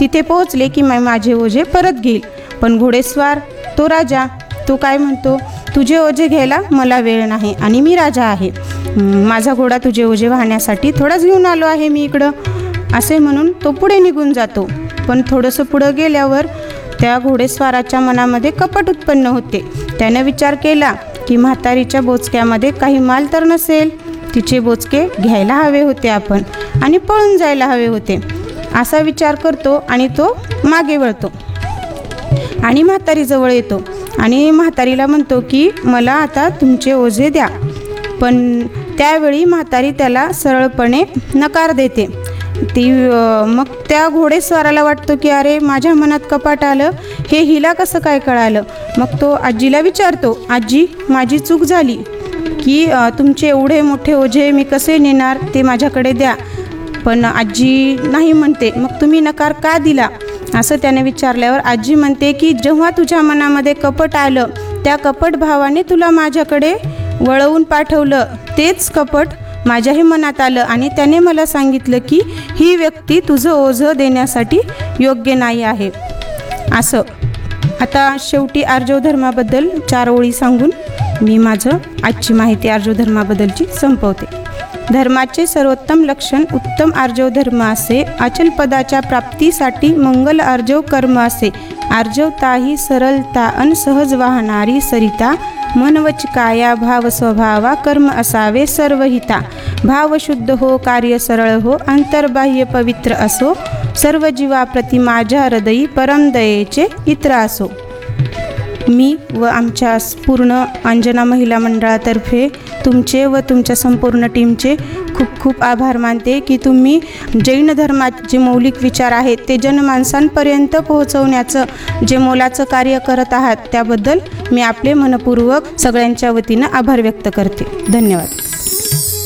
तिथे पोहोचले की मी माझे ओझे परत घेईल. पण घोडेस्वार तो राजा तो काय म्हणतो, तुझे ओझे घ्यायला मला वेळ नाही आणि मी राजा आहे. माझा घोडा तुझे ओझे वाहण्यासाठी थोडाच घेऊन आलो आहे मी इकडं, असे म्हणून तो पुढे निघून जातो. पण थोडंसं पुढं गेल्यावर त्या घोडेस्वाराच्या मनामध्ये कपट उत्पन्न होते. त्यानं विचार केला की म्हातारीच्या बोचक्यामध्ये काही माल तर नसेल, तिचे बोचके घ्यायला हवे होते आपण आणि पळून जायला हवे होते, असा विचार करतो आणि तो मागे वळतो आणि म्हातारीजवळ येतो आणि म्हातारीला म्हणतो की मला आता तुमचे ओझे द्या. पण त्यावेळी म्हातारी त्याला सरळपणे नकार देते. मग त्या घोडेस्वाराला वाटतं की अरे माझ्या मनात कपट आलं, हे हिला कसं काय कळालं. मग तो आजीला विचारतो, आजी माझी चूक झाली की तुमचे एवढे मोठे ओझे मी कसे नेणार, ते माझ्याकडे द्या. पण आजी नाही म्हणते. मग तुम्ही नकार का दिला असं त्याने विचारल्यावर आजी म्हणते की जेव्हा तुझ्या मनामध्ये कपट आलं, त्या कपट भावाने तुला माझ्याकडे वळवून पाठवलं, तेच कपट माझ्याही मनात आलं आणि त्याने मला सांगितलं की ही व्यक्ती तुझं ओझं देण्यासाठी योग्य नाही आहे असं. आता शेवटी आर्जव धर्माबद्दल 4 ओळी सांगून मी माझं आजची माहिती आर्जव धर्माबद्दलची संपवते. धर्माचे सर्वोत्तम लक्षण उत्तम आर्जव धर्म असे, अचल पदाच्या प्राप्तीसाठी मंगल आर्जव कर्म असे. आर्जवता ही सरलता अन सहज वाहणारी सरिता, मनवच काया भाव स्वभावा कर्म असावे सर्वहिता. भाव शुद्ध हो कार्य सरळ हो, अंतर्बाह्य पवित्र असो, सर्व जीवाप्रती माझ्या हृदयी परम दयेचे इत्र असो. मी व आमच्या पूर्ण अंजना महिला मंडळातर्फे तुमचे व तुमच्या संपूर्ण टीमचे खूप खूप आभार मानते की तुम्ही जैन धर्माचे जे मौलिक विचार आहेत ते जनमानसांपर्यंत पोहोचवण्याचं जे मोलाचं कार्य करत आहात, त्याबद्दल मी आपले मनपूर्वक सगळ्यांच्या वतीनं आभार व्यक्त करते. धन्यवाद.